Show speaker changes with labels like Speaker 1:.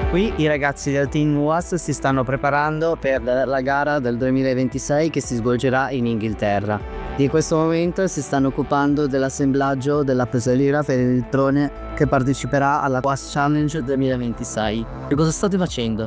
Speaker 1: Qui i ragazzi del Team UAS si stanno preparando per la gara del 2026 che si svolgerà in Inghilterra. Di questo momento si stanno occupando dell'assemblaggio della pesaliera per il drone che parteciperà alla UAS Challenge 2026. Che cosa state facendo?